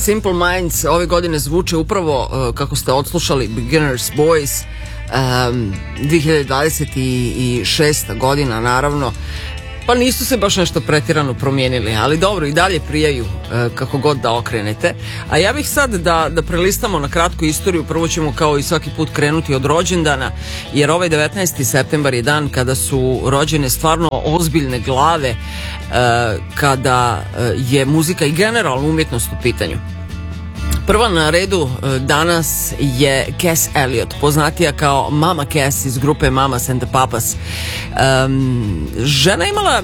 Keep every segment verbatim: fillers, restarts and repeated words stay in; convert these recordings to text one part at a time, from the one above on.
Simple Minds ove godine zvuče upravo uh, kako ste odslušali Beginner's Boys, um, dve hiljade dvadeset šesta godina naravno. Pa nisu se baš nešto pretirano promijenili, ali dobro, i dalje prijaju e, kako god da okrenete. A ja bih sad da, da prelistamo na kratku istoriju. Prvo ćemo kao i svaki put krenuti od rođendana, jer ovaj devetnaesti septembar je dan kada su rođene stvarno ozbiljne glave, e, kada je muzika i generalno umjetnost u pitanju. Prva na redu danas je Cass Elliot, poznatija kao Mama Cass iz grupe Mamas and the Papas. Um, žena imala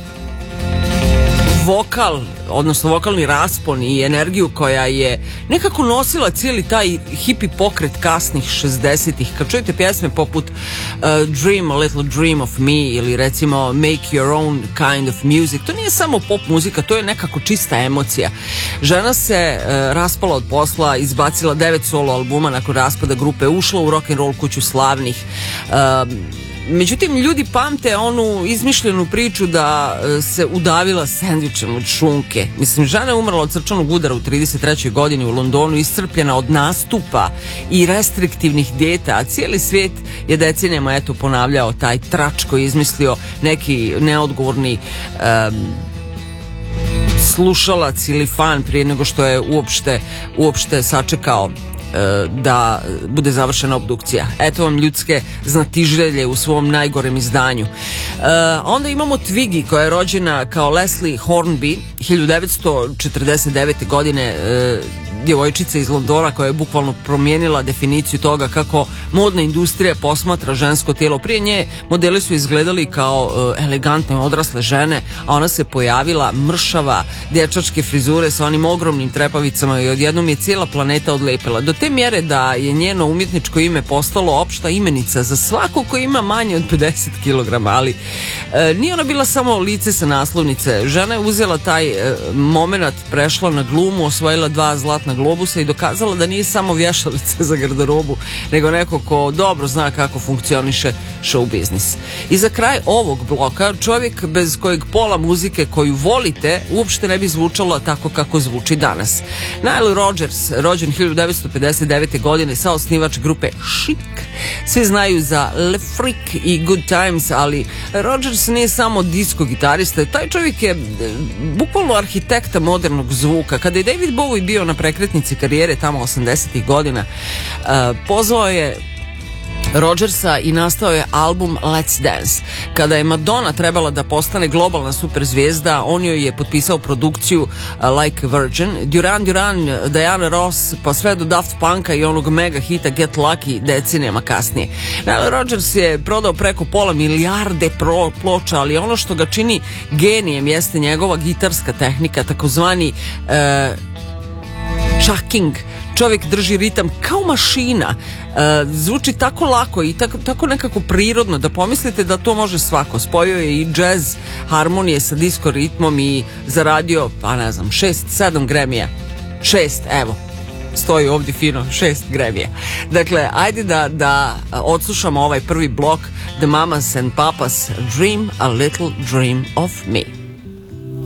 vokal, odnosno vokalni raspon i energiju koja je nekako nosila cijeli taj hippie pokret kasnih šezdesetih. Kad čujete pjesme poput uh, Dream a Little Dream of Me ili recimo Make Your Own Kind of Music, to nije samo pop muzika, to je nekako čista emocija. Žena se uh, raspala od posla, izbacila devet solo albuma nakon raspada grupe, ušla u rock and roll kuću slavnih. Uh, Međutim, ljudi pamte onu izmišljenu priču da se udavila sendvičem od šunke. Mislim, žena je umrla od srčanog udara u trideset trećoj godini u Londonu, iscrpljena od nastupa i restriktivnih dijeta, a cijeli svijet je decenijama eto ponavljao taj trač koji je izmislio neki neodgovorni um, slušalac ili fan prije nego što je uopšte, uopšte sačekao da bude završena obdukcija. Eto vam ljudske znatiželje u svom najgorem izdanju. E, onda imamo Twiggy koja je rođena kao Leslie Hornby hiljadu devetsto četrdeset devete godine, e, djevojčica iz Londona koja je bukvalno promijenila definiciju toga kako modna industrija posmatra žensko tijelo. Prije nje modeli su izgledali kao e, elegantne odrasle žene, a ona se pojavila mršava, dječačke frizure sa onim ogromnim trepavicama i odjednom je cijela planeta odlepila. Do te mjere da je njeno umjetničko ime postalo opšta imenica za svako ko ima manje od pedeset kilograma, ali e, nije ona bila samo lice sa naslovnice. Žena je uzela taj e, moment, prešla na glumu, osvojila dva zlatna globusa i dokazala da nije samo vješalica za garderobu, nego neko ko dobro zna kako funkcioniše show biznis. I za kraj ovog bloka, čovjek bez kojeg pola muzike koju volite uopšte ne bi zvučalo tako kako zvuči danas. Nile Rodgers, rođen hiljadu devetsto pedeset devete godine, saosnivač grupe Chic. Svi znaju za Le Freak i Good Times, ali Rodgers nije samo disko gitarista, taj čovjek je bukvalno arhitekta modernog zvuka. Kada je David Bowie bio na prekretnici karijere tamo osamdesetih godina, uh, pozvao je Rodgersa i nastao je album Let's Dance. Kada je Madonna trebala da postane globalna superzvijezda, on joj je potpisao produkciju uh, Like a Virgin. Duran Duran, Diana Ross, pa sve do Daft Punka i onog mega hita Get Lucky decenijama kasnije. Nile Rodgers je prodao preko pola milijarde pro, ploča, ali ono što ga čini genijem jeste njegova gitarska tehnika, takozvani uh, chucking. Čovjek drži ritam kao mašina, e, zvuči tako lako i tako, tako nekako prirodno da pomislite da to može svako. Spojio je i jazz harmonije sa disco ritmom i zaradio, pa ne znam, šest, sedam Grammy-a. Šest, evo, stoji ovdje fino, šest Grammy-a. Dakle, ajde da, da odslušamo ovaj prvi blok, The Mamas and Papas, Dream a Little Dream of Me.